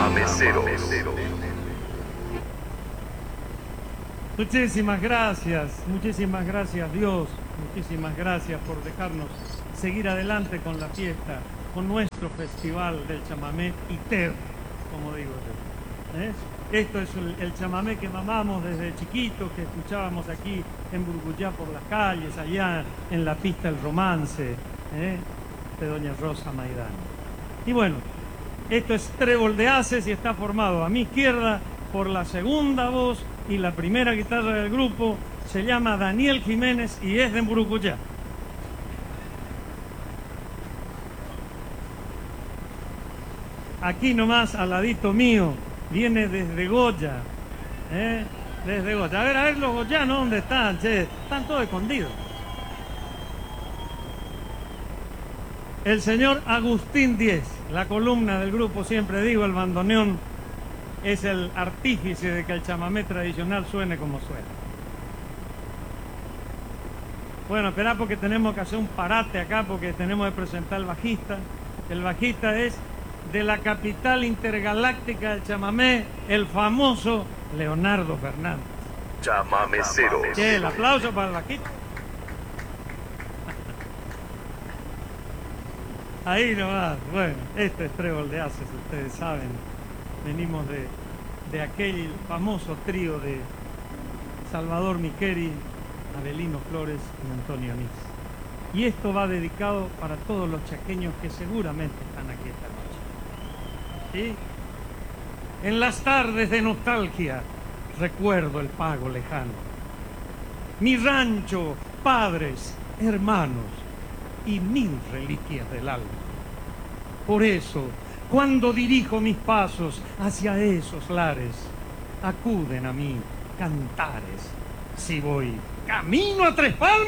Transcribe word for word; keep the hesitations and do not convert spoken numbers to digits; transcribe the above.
Chamameceros. Muchísimas gracias, muchísimas gracias Dios, muchísimas gracias por dejarnos seguir adelante con la fiesta, con nuestro festival del chamamé Iter, como digo yo. ¿Eh? Esto es el, el chamamé que mamamos desde chiquitos, que escuchábamos aquí en Burgullá por las calles, allá en la pista El Romance, ¿eh? de doña Rosa Maidana. Y bueno, esto es Trébol de Haces y está formado a mi izquierda por la segunda voz y la primera guitarra del grupo. Se llama Daniel Jiménez y es de Burgullá. Aquí nomás, al ladito mío, viene desde Goya, ¿eh? Desde Goya. A ver, a ver los goyanos, ¿dónde están? Che, están todos escondidos. El señor Agustín Diez, la columna del grupo, siempre digo, el bandoneón es el artífice de que el chamamé tradicional suene como suena. Bueno, esperá porque tenemos que hacer un parate acá porque tenemos que presentar al bajista. El bajista es de la capital intergaláctica del chamamé, el famoso Leonardo Fernández. Chamameceros. Che, el aplauso para el bajista. Ahí nomás, bueno, este es Trébol de Haces, ustedes saben. Venimos de, de aquel famoso trío de Salvador Miqueri, Abelino Flores y Antonio Anís. Y esto va dedicado para todos los chaqueños que seguramente están aquí esta noche. ¿Sí? En las tardes de nostalgia recuerdo el pago lejano. Mi rancho, padres, hermanos y mil reliquias del alma. Por eso, cuando dirijo mis pasos hacia esos lares, acuden a mí cantares. Si voy camino a Tres Palmas,